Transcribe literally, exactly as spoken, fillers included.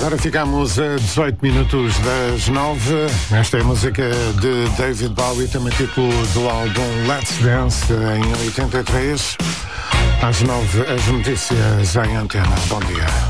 Agora ficamos a dezoito minutos das nove. Esta é a música de David Bowie, também título do álbum Let's Dance, em oitenta e três. Às nove, as notícias em antena. Bom dia.